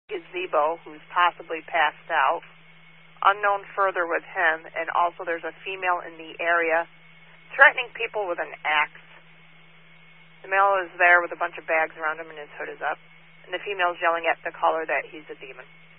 gazebo who's possibly passed out. Unknown further with him, and also there's a female in the area threatening people with an axe. The male is there with a bunch of bags around him and his hood is up, and the female's yelling at the caller that he's a demon.